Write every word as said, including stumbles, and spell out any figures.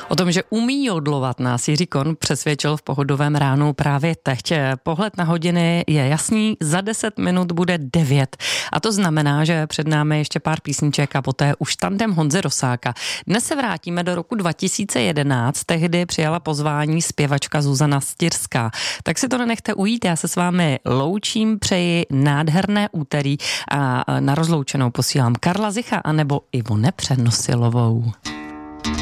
O tom, že umí jodlovat, nás Jiří Kohn přesvědčil v Pohodovém ránu právě teď. Pohled na hodiny je jasný, za deset minut bude devět. A to znamená, že před námi ještě pár písniček a poté už tandem Honzy Rosáka. Dnes se vrátíme do roku dva tisíce jedenáct, tehdy přijala pozvání zpěvačka Zuzana Stirská. Tak si to nenechte ujít, já se s vámi loučím, přeji nádherné úterý a na rozloučenou posílám Karla Zicha anebo Ivu Nepřenosilovou.